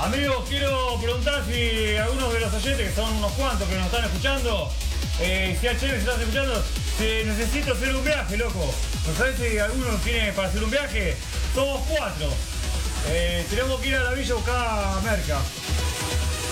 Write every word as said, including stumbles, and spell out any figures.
Amigos, quiero preguntar si algunos de los oyentes, que son unos cuantos que nos están escuchando, eh, si H M, si estás escuchando, si necesito hacer un viaje, loco. ¿No sabés si alguno tiene para hacer un viaje? Somos cuatro. Eh, tenemos que ir a la villa a buscar merca.